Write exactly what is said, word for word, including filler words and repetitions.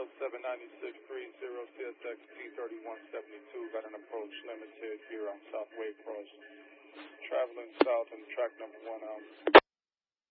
zero seven nine six three zero C S X P thirty-one seventy-two. Got an approach limited here on South Waycross. Traveling south on track number one out.